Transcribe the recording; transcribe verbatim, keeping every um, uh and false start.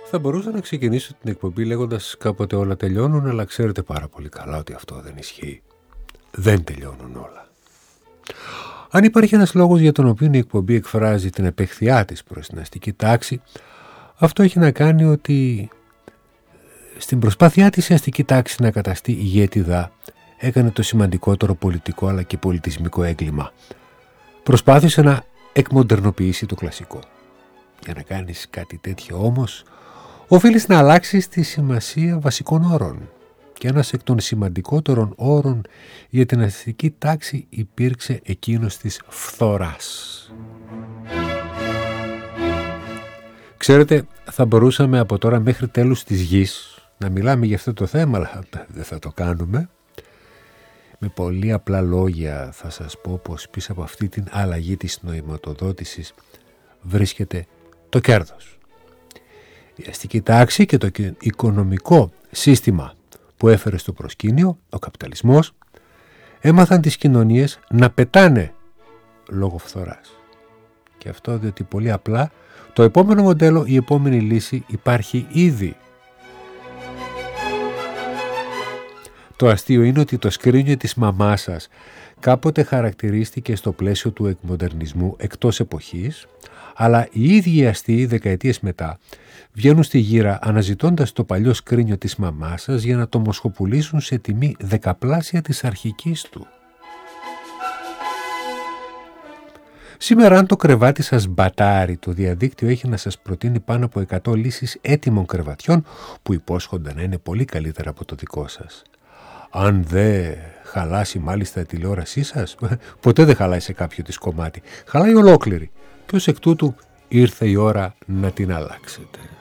Θα μπορούσα να ξεκινήσω την εκπομπή λέγοντας κάποτε όλα τελειώνουν, αλλά ξέρετε πάρα πολύ καλά ότι αυτό δεν ισχύει. Δεν τελειώνουν όλα. Αν υπάρχει ένας λόγος για τον οποίο η εκπομπή εκφράζει την επεχθειά της προς την αστική τάξη, αυτό έχει να κάνει ότι στην προσπάθειά της η αστική τάξη να καταστεί ηγέτιδα έκανε το σημαντικότερο πολιτικό αλλά και πολιτισμικό έγκλημα. Προσπάθησε να εκμοντερνοποιήσει το κλασικό. Για να κάνεις κάτι τέτοιο όμως, οφείλεις να αλλάξεις τη σημασία βασικών όρων. Και ένας εκ των σημαντικότερων όρων για την αστική τάξη υπήρξε εκείνος της φθοράς. Ξέρετε, θα μπορούσαμε από τώρα μέχρι τέλους της γης να μιλάμε για αυτό το θέμα, αλλά δεν θα το κάνουμε. Με πολύ απλά λόγια θα σας πω πως πίσω από αυτή την αλλαγή της νοηματοδότησης βρίσκεται το κέρδος. Η αστική τάξη και το οικονομικό σύστημα που έφερε στο προσκήνιο, ο καπιταλισμός, έμαθαν τις κοινωνίες να πετάνε λόγω φθοράς. Και αυτό διότι πολύ απλά το επόμενο μοντέλο, η επόμενη λύση υπάρχει ήδη. Το αστείο είναι ότι το σκρίνιο της μαμάς σας κάποτε χαρακτηρίστηκε στο πλαίσιο του εκμοντερνισμού εκτός εποχής, αλλά οι ίδιοι οι αστείοι δεκαετίες μετά βγαίνουν στη γύρα αναζητώντας το παλιό σκρίνιο της μαμάς σας για να το μοσχοπουλήσουν σε τιμή δεκαπλάσια της αρχικής του. Σήμερα αν το κρεβάτι σας μπατάρει, το διαδίκτυο έχει να σας προτείνει πάνω από εκατό λύσεις έτοιμων κρεβατιών που υπόσχονται να είναι πολύ καλύτερα από το δικό σας. Αν δεν χαλάσει μάλιστα η τηλεόρασή σας, ποτέ δεν χαλάει σε κάποιο της κομμάτι, χαλάει ολόκληρη και ως εκ τούτου ήρθε η ώρα να την αλλάξετε.